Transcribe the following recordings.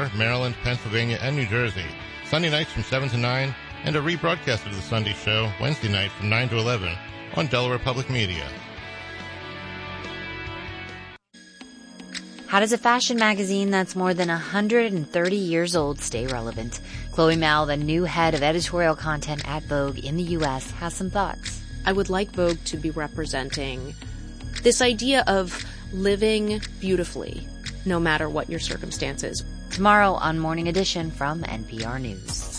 Maryland, Pennsylvania, and New Jersey, Sunday nights from 7 to 9, and a rebroadcast of the Sunday show Wednesday night from 9 to 11 on Delaware Public Media. How does a fashion magazine that's more than 130 years old stay relevant? Chloe Mao, the new head of editorial content at Vogue in the U.S., has some thoughts. I would like Vogue to be representing this idea of living beautifully, no matter what your circumstances. Tomorrow on Morning Edition from NPR News.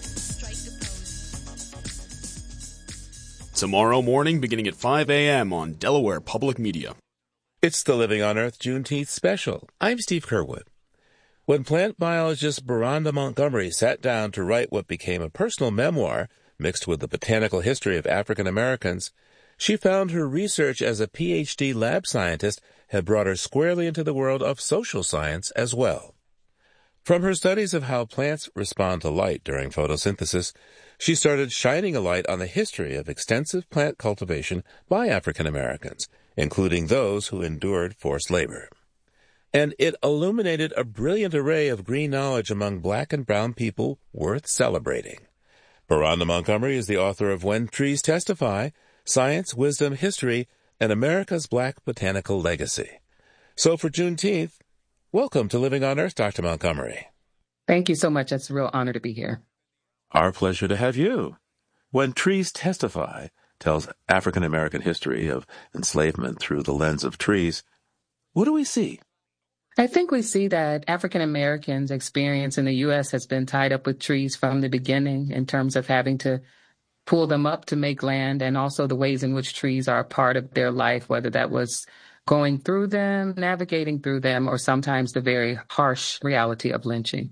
Tomorrow morning, beginning at 5 a.m. on Delaware Public Media. It's the Living on Earth Juneteenth special. I'm Steve Kerwood. When plant biologist Beronda Montgomery sat down to write what became a personal memoir mixed with the botanical history of African Americans, she found her research as a PhD lab scientist had brought her squarely into the world of social science as well. From her studies of how plants respond to light during photosynthesis, she started shining a light on the history of extensive plant cultivation by African Americans, including those who endured forced labor. And it illuminated a brilliant array of green knowledge among black and brown people worth celebrating. Beronda Montgomery is the author of When Trees Testify, Science, Wisdom, History, and America's Black Botanical Legacy. So for Juneteenth, welcome to Living on Earth, Dr. Montgomery. Thank you so much. It's a real honor to be here. Our pleasure to have you. When Trees Testify tells African American history of enslavement through the lens of trees. What do we see? I think we see that African Americans' experience in the U.S. has been tied up with trees from the beginning in terms of having to pull them up to make land, and also the ways in which trees are a part of their life, whether that was going through them, navigating through them, or sometimes the very harsh reality of lynching.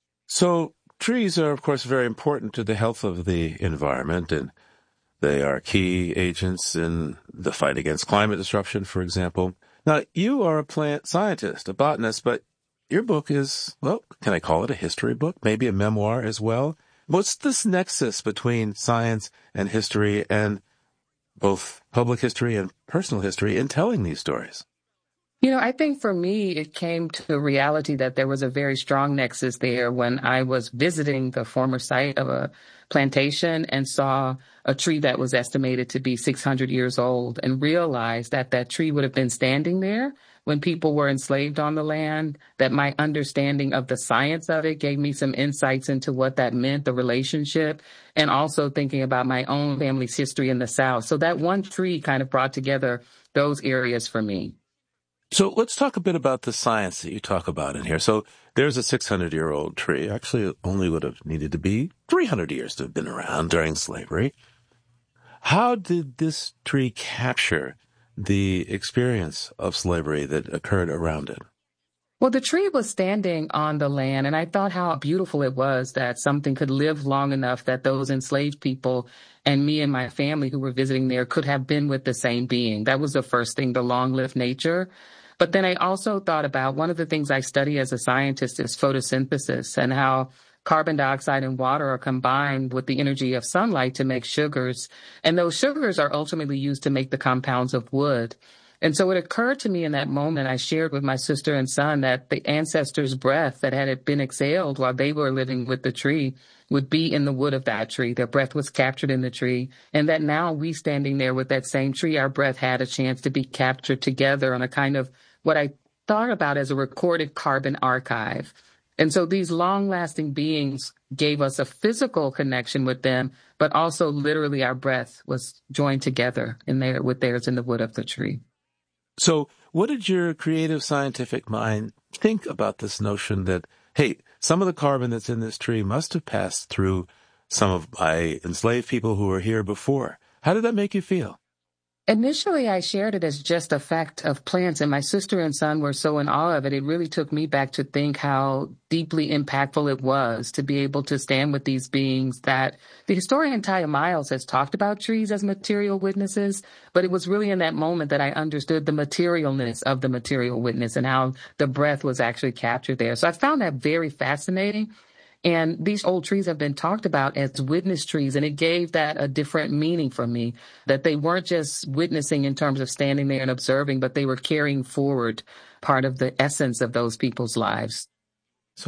So trees are, of course, very important to the health of the environment, and they are key agents in the fight against climate disruption, for example. Now, you are a plant scientist, a botanist, but your book is, well, can I call it a history book? Maybe a memoir as well? What's this nexus between science and history, and both public history and personal history, in telling these stories? You know, I think for me, it came to the reality that there was a very strong nexus there when I was visiting the former site of a plantation and saw a tree that was estimated to be 600 years old, and realized that that tree would have been standing there when people were enslaved on the land, that my understanding of the science of it gave me some insights into what that meant, the relationship, and also thinking about my own family's history in the South. So that one tree kind of brought together those areas for me. So let's talk a bit about the science that you talk about in here. So there's a 600-year-old tree. Actually, it only would have needed to be 300 years to have been around during slavery. How did this tree capture the experience of slavery that occurred around it? Well, the tree was standing on the land, and I thought how beautiful it was that something could live long enough that those enslaved people and me and my family who were visiting there could have been with the same being. That was the first thing, the long-lived nature. But then I also thought about one of the things I study as a scientist is photosynthesis, and how carbon dioxide and water are combined with the energy of sunlight to make sugars. And those sugars are ultimately used to make the compounds of wood. And so it occurred to me in that moment, I shared with my sister and son that the ancestors' breath that had been exhaled while they were living with the tree would be in the wood of that tree. Their breath was captured in the tree. And that now we standing there with that same tree, our breath had a chance to be captured together on a kind of what I thought about as a recorded carbon archive. And so these long-lasting beings gave us a physical connection with them, but also literally our breath was joined together in there with theirs in the wood of the tree. So what did your creative scientific mind think about this notion that, hey, some of the carbon that's in this tree must have passed through some of my enslaved people who were here before? How did that make you feel? Initially, I shared it as just a fact of plants, and my sister and son were so in awe of it. It really took me back to think how deeply impactful it was to be able to stand with these beings that the historian Taya Miles has talked about trees as material witnesses, but it was really in that moment that I understood the materialness of the material witness and how the breath was actually captured there. So I found that very fascinating. And these old trees have been talked about as witness trees, and it gave that a different meaning for me, that they weren't just witnessing in terms of standing there and observing, but they were carrying forward part of the essence of those people's lives.